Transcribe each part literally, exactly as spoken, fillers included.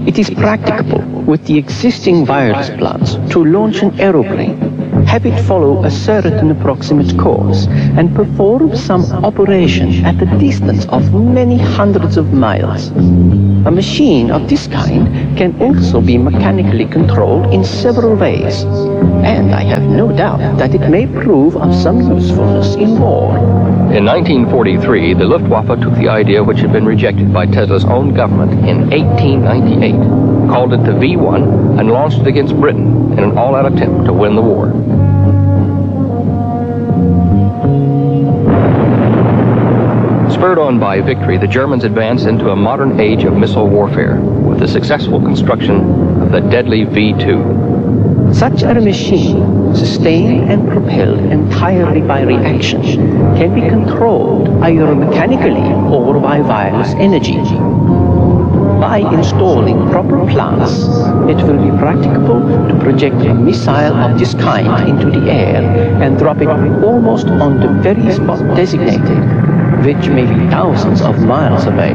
It is practicable with the existing wireless plans to launch an aeroplane, have it follow a certain approximate course, and perform some operation at a distance of many hundreds of miles. A machine of this kind can also be mechanically controlled in several ways, and I have no doubt that it may prove of some usefulness in war. In nineteen forty-three, the Luftwaffe took the idea which had been rejected by Tesla's own government in eighteen ninety-eight, called it the V one, and launched it against Britain in an all-out attempt to win the war. Spurred on by victory, the Germans advanced into a modern age of missile warfare with the successful construction of the deadly V two. Such a machine, sustained and propelled entirely by reaction, can be controlled either mechanically or by wireless energy. By installing proper plants, it will be practicable to project a missile of this kind into the air and drop it almost on the very spot designated, which may be thousands of miles away.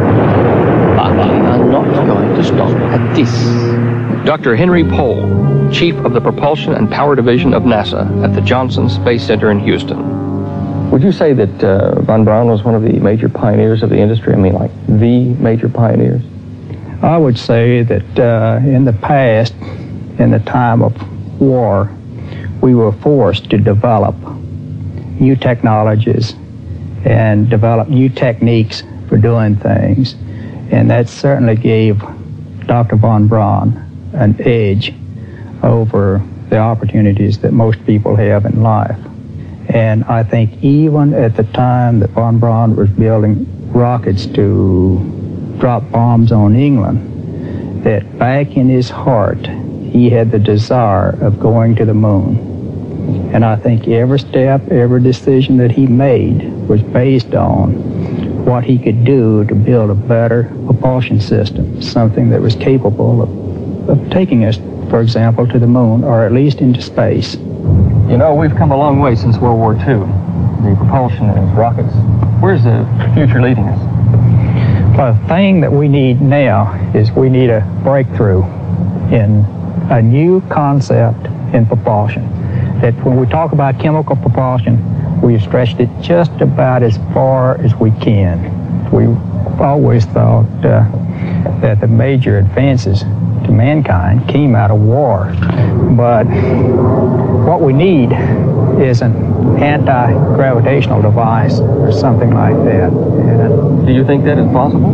But we are not going to stop at this. Doctor Henry Pohl, Chief of the Propulsion and Power Division of NASA at the Johnson Space Center in Houston. Would you say that uh, von Braun was one of the major pioneers of the industry? I mean, like the major pioneers? I would say that uh, in the past, in the time of war, we were forced to develop new technologies and develop new techniques for doing things. And that certainly gave Doctor von Braun an edge over the opportunities that most people have in life. And I think even at the time that von Braun was building rockets to drop bombs on England, that back in his heart, he had the desire of going to the moon. And I think every step, every decision that he made was based on what he could do to build a better propulsion system, something that was capable of, of taking us, for example, to the moon, or at least into space. You know, we've come a long way since World War Two. The propulsion and rockets. Where's the future leading us? Well, the thing that we need now is we need a breakthrough in a new concept in propulsion. That when we talk about chemical propulsion, we've stretched it just about as far as we can. We've always thought uh, that the major advances to mankind came out of war. But what we need is an anti-gravitational device or something like that. And do you think that is possible?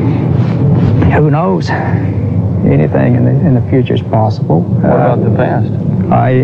Who knows? Anything in the, in the future is possible. What about uh, the past? I,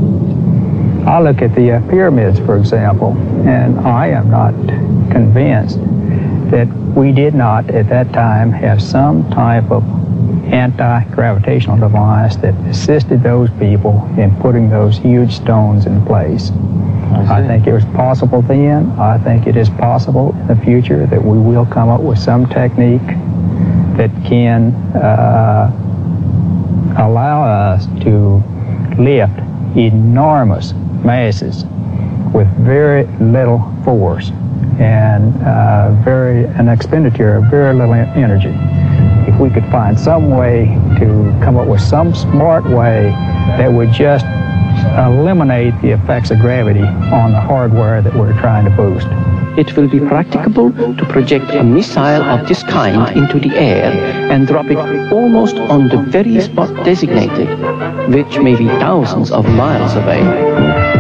I look at the uh, pyramids, for example, and I am not convinced that we did not at that time have some type of anti-gravitational device that assisted those people in putting those huge stones in place. I, I think it was possible then. I think it is possible in the future that we will come up with some technique that can uh, allow us to lift enormous masses with very little force and uh, very an expenditure of very little energy. If we could find some way to come up with some smart way that would just eliminate the effects of gravity on the hardware that we're trying to boost. It will be practicable to project a missile of this kind into the air and drop it almost on the very spot designated, which may be thousands of miles away.